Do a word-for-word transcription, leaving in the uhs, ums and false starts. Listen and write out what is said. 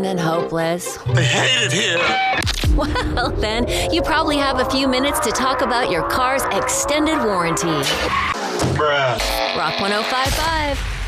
and hopeless? I hate it here. Well, then, you probably have a few minutes to talk about your car's extended warranty. Bruh. Rock one oh five point five.